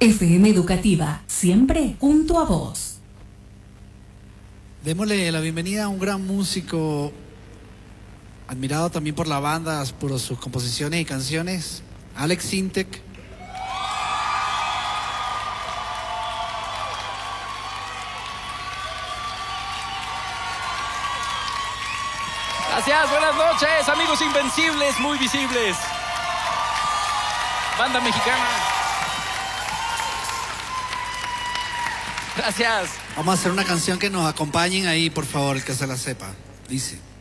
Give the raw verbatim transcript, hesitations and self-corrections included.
F M Educativa, siempre junto a vos. Démosle la bienvenida a un gran músico, admirado también por la banda, por sus composiciones y canciones, Alex Sintek. Gracias, buenas noches, amigos invencibles, muy visibles. Banda mexicana. Gracias. Vamos a hacer una canción que nos acompañen ahí, por favor, el que se la sepa. Dice...